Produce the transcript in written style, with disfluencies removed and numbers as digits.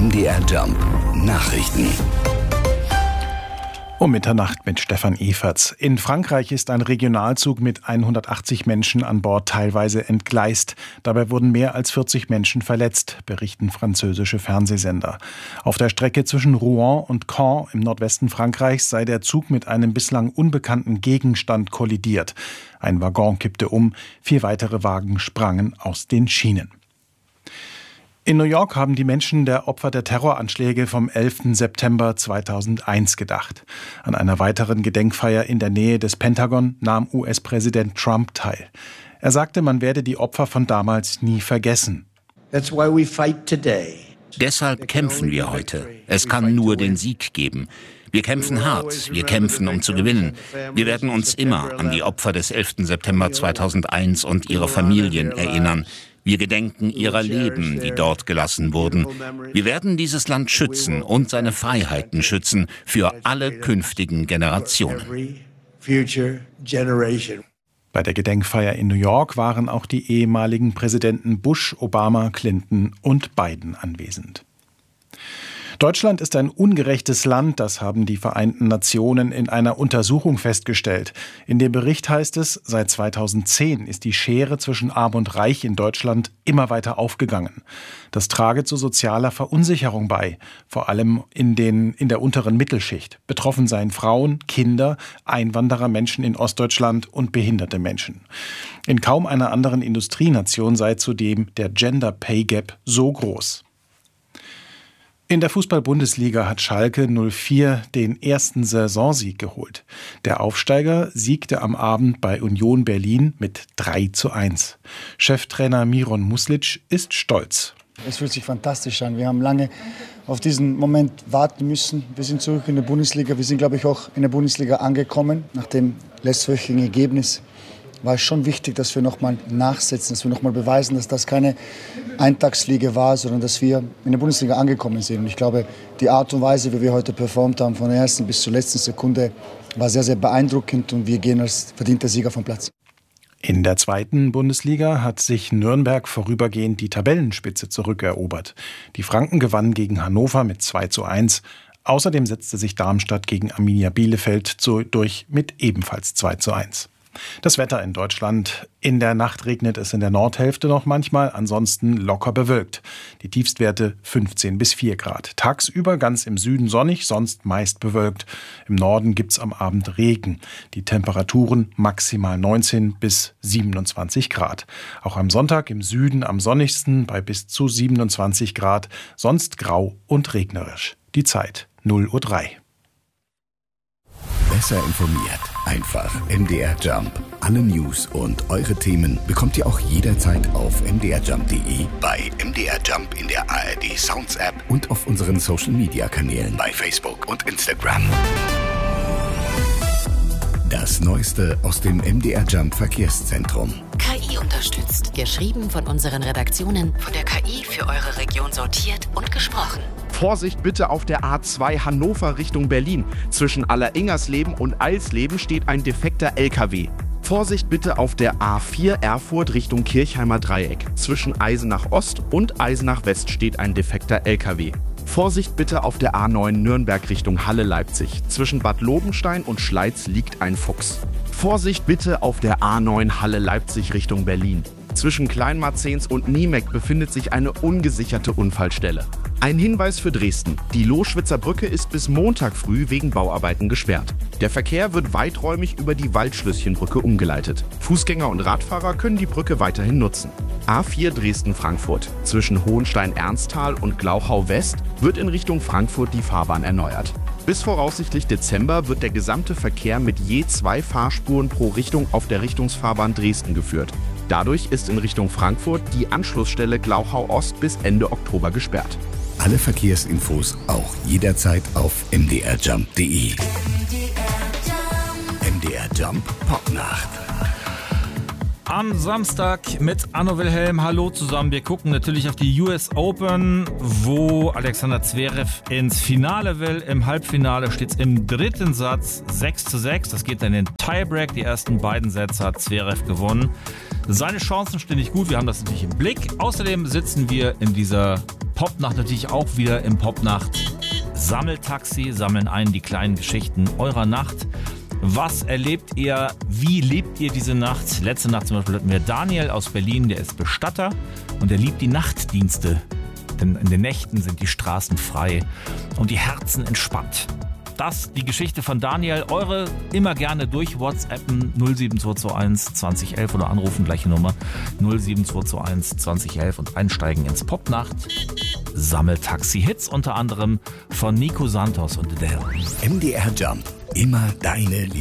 MDR Jump Nachrichten. Um Mitternacht mit Stefan Everts. In Frankreich ist ein Regionalzug mit 180 Menschen an Bord teilweise entgleist. Dabei wurden mehr als 40 Menschen verletzt, berichten französische Fernsehsender. Auf der Strecke zwischen Rouen und Caen im Nordwesten Frankreichs sei der Zug mit einem bislang unbekannten Gegenstand kollidiert. Ein Waggon kippte um, 4 weitere Wagen sprangen aus den Schienen. In New York haben die Menschen der Opfer der Terroranschläge vom 11. September 2001 gedacht. An einer weiteren Gedenkfeier in der Nähe des Pentagon nahm US-Präsident Trump teil. Er sagte, man werde die Opfer von damals nie vergessen. Deshalb kämpfen wir heute. Es kann nur den Sieg geben. Wir kämpfen hart, wir kämpfen, um zu gewinnen. Wir werden uns immer an die Opfer des 11. September 2001 und ihre Familien erinnern. Wir gedenken ihrer Leben, die dort gelassen wurden. Wir werden dieses Land schützen und seine Freiheiten schützen für alle künftigen Generationen. Bei der Gedenkfeier in New York waren auch die ehemaligen Präsidenten Bush, Obama, Clinton und Biden anwesend. Deutschland ist ein ungerechtes Land, das haben die Vereinten Nationen in einer Untersuchung festgestellt. In dem Bericht heißt es, seit 2010 ist die Schere zwischen Arm und Reich in Deutschland immer weiter aufgegangen. Das trage zu sozialer Verunsicherung bei, vor allem in der unteren Mittelschicht. Betroffen seien Frauen, Kinder, Einwanderer, Menschen in Ostdeutschland und behinderte Menschen. In kaum einer anderen Industrienation sei zudem der Gender Pay Gap so groß. In der Fußball-Bundesliga hat Schalke 04 den ersten Saisonsieg geholt. Der Aufsteiger siegte am Abend bei Union Berlin mit 3:1. Cheftrainer Miron Muslic ist stolz. Es fühlt sich fantastisch an. Wir haben lange auf diesen Moment warten müssen. Wir sind zurück in der Bundesliga. Wir sind, glaube ich, auch in der Bundesliga angekommen. Nach dem letztwöchigen Ergebnis war es schon wichtig, dass wir nochmal nachsetzen, dass wir nochmal beweisen, dass das keine Eintagsfliege war, sondern dass wir in der Bundesliga angekommen sind. Und ich glaube, die Art und Weise, wie wir heute performt haben, von der ersten bis zur letzten Sekunde, war sehr, sehr beeindruckend und wir gehen als verdienter Sieger vom Platz. In der zweiten Bundesliga hat sich Nürnberg vorübergehend die Tabellenspitze zurückerobert. Die Franken gewannen gegen Hannover mit 2:1. Außerdem setzte sich Darmstadt gegen Arminia Bielefeld durch mit ebenfalls 2:1. Das Wetter in Deutschland. In der Nacht regnet es in der Nordhälfte noch manchmal, ansonsten locker bewölkt. Die Tiefstwerte 15 bis 4 Grad. Tagsüber ganz im Süden sonnig, sonst meist bewölkt. Im Norden gibt's am Abend Regen. Die Temperaturen maximal 19 bis 27 Grad. Auch am Sonntag im Süden am sonnigsten bei bis zu 27 Grad, sonst grau und regnerisch. Die Zeit 0:03 Uhr. Besser informiert. Einfach MDR Jump. Alle News und eure Themen bekommt ihr auch jederzeit auf mdrjump.de, bei MDR Jump in der ARD Sounds App und auf unseren Social Media Kanälen bei Facebook und Instagram. Das Neueste aus dem MDR Jump Verkehrszentrum. KI unterstützt. Geschrieben von unseren Redaktionen, von der KI für eure Region sortiert und gesprochen. Vorsicht bitte auf der A2 Hannover Richtung Berlin. Zwischen Alleringersleben und Eilsleben steht ein defekter LKW. Vorsicht bitte auf der A4 Erfurt Richtung Kirchheimer Dreieck. Zwischen Eisenach Ost und Eisenach West steht ein defekter LKW. Vorsicht bitte auf der A9 Nürnberg Richtung Halle-Leipzig. Zwischen Bad Lobenstein und Schleiz liegt ein Fuchs. Vorsicht bitte auf der A9 Halle-Leipzig Richtung Berlin. Zwischen Kleinmarzens und Niemek befindet sich eine ungesicherte Unfallstelle. Ein Hinweis für Dresden. Die Loschwitzer Brücke ist bis Montag früh wegen Bauarbeiten gesperrt. Der Verkehr wird weiträumig über die Waldschlösschenbrücke umgeleitet. Fußgänger und Radfahrer können die Brücke weiterhin nutzen. A4 Dresden-Frankfurt. Zwischen Hohenstein-Ernsthal und Glauchau West wird in Richtung Frankfurt die Fahrbahn erneuert. Bis voraussichtlich Dezember wird der gesamte Verkehr mit je 2 Fahrspuren pro Richtung auf der Richtungsfahrbahn Dresden geführt. Dadurch ist in Richtung Frankfurt die Anschlussstelle Glauchau Ost bis Ende Oktober gesperrt. Alle Verkehrsinfos auch jederzeit auf mdrjump.de. MDR Jump Popnacht. Am Samstag mit Anno Wilhelm. Hallo zusammen. Wir gucken natürlich auf die US Open, wo Alexander Zverev ins Finale will. Im Halbfinale steht es im dritten Satz 6:6. Das geht dann in den Tiebreak. Die ersten beiden Sätze hat Zverev gewonnen. Seine Chancen stehen nicht gut. Wir haben das natürlich im Blick. Außerdem sitzen wir in dieser Popnacht natürlich auch wieder im Popnacht Sammeltaxi, sammeln ein die kleinen Geschichten eurer Nacht. Was erlebt ihr? Wie lebt ihr diese Nacht? Letzte Nacht zum Beispiel hatten wir Daniel aus Berlin, der ist Bestatter und der liebt die Nachtdienste. Denn in den Nächten sind die Straßen frei und die Herzen entspannt. Das die Geschichte von Daniel. Eure immer gerne durch WhatsAppen 07221 2011 oder anrufen, gleiche Nummer 07221 2011 und einsteigen ins Popnacht Sammeltaxi-Hits, unter anderem von Nico Santos und Adele. MDR Jump, immer deine Liebe.